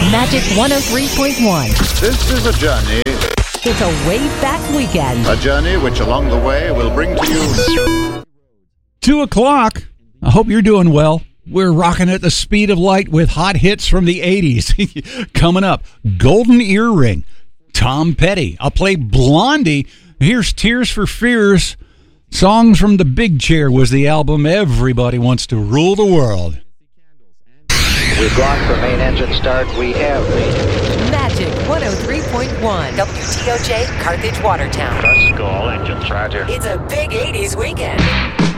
Magic 103.1. This is a journey. It's a way back weekend. A journey which along the way will bring to you 2 o'clock. I hope you're doing well. We're rocking at the speed of light with hot hits from the 80s. Coming up, Golden Earring, Tom Petty. I'll play Blondie. Here's Tears for Fears. Songs from the Big Chair was the album Everybody Wants to Rule the World. We've gone for main engine start. We have Magic 103.1. WTOJ, Carthage, Watertown. Let's go, all engines. Roger. It's a big 80s weekend.